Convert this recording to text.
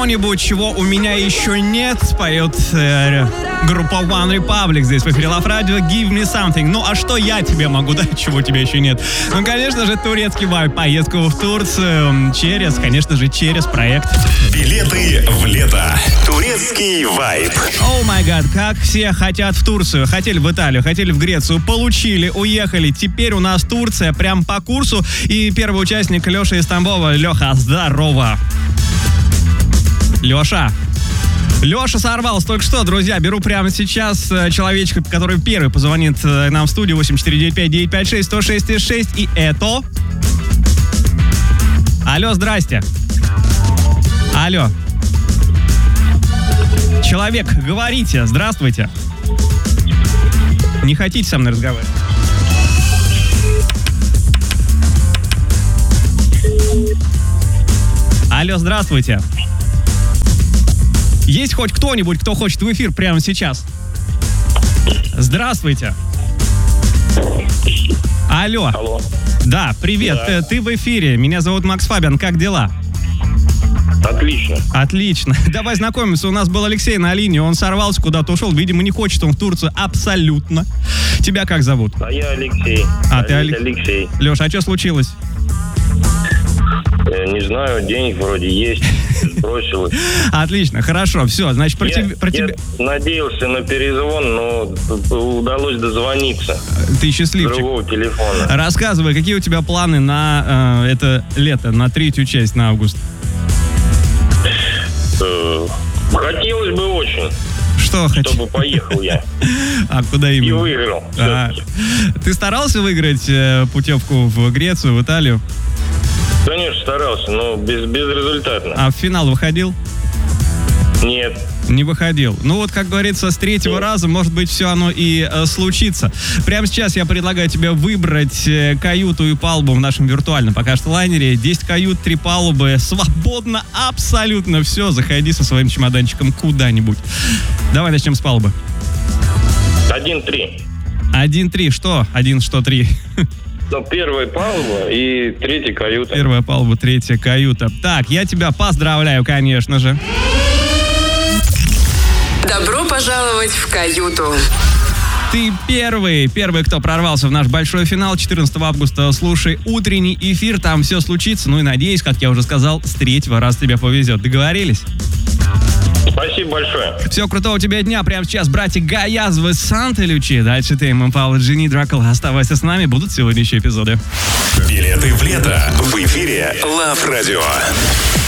что-нибудь, чего у меня еще нет, поет группа One Republic здесь в эфире Love Radio. Give me something. Ну, а что я тебе могу дать, чего у тебя еще нет? Ну, конечно же, турецкий вайб. Поездку в Турцию через проект. Билеты в лето. Турецкий вайб. О май гад, как все хотят в Турцию. Хотели в Италию, хотели в Грецию. Получили, уехали. Теперь у нас Турция прям по курсу. И первый участник Леша из Тамбова. Леха, здорово. Леша сорвался только что, друзья. Беру прямо сейчас человечка, который первый позвонит нам в студию. 8495-956-106-6. И это... Алло, здрасте. Алло. Человек, говорите. Здравствуйте. Не хотите со мной разговаривать? Алло, здравствуйте. Есть хоть кто-нибудь, кто хочет в эфир прямо сейчас? Здравствуйте. Алло. Алло. Да, привет. Да. Ты в эфире. Меня зовут Макс Фабиан. Как дела? Отлично. Давай знакомимся. У нас был Алексей на линии. Он сорвался, куда-то ушел. Видимо, не хочет он в Турцию абсолютно. Тебя как зовут? А я Алексей. Ты Алексей. Леша, а что случилось? Не знаю, денег вроде есть. Сбросилось. Отлично, хорошо. Все, значит, Я тебя... надеялся на перезвон, но удалось дозвониться. Ты счастливчик. С другого телефона. Рассказывай, какие у тебя планы на это лето, на третью часть, на август? Хотелось бы очень. Чтобы поехал я. А куда именно? И выиграл. Ты старался выиграть путевку в Грецию, в Италию? Конечно, старался, но безрезультатно. А в финал выходил? Нет. Не выходил. Ну вот, как говорится, с третьего раза, может быть, все оно и случится. Прямо сейчас я предлагаю тебе выбрать каюту и палубу в нашем виртуальном пока что лайнере. 10 кают, 3 палубы. Свободно, абсолютно все. Заходи со своим чемоданчиком куда-нибудь. Давай начнем с палубы. 1-3. 1-3. Что? 1, что 3? Ну, первая палуба и третья каюта. Первая палуба, третья каюта. Так, я тебя поздравляю, конечно же. Добро пожаловать в каюту. Ты первый, кто прорвался в наш большой финал. 14 августа слушай утренний эфир, там все случится. Ну и надеюсь, как я уже сказал, с третьего раза тебе повезет. Договорились? Спасибо большое. Всего крутого тебе дня. Прямо сейчас братья Гаязовы, Санта Лючи. Дальше ты, Павла, Джинни, Дракул. Оставайся с нами, будут сегодняшние эпизоды. Билеты в лето в эфире Love Radio.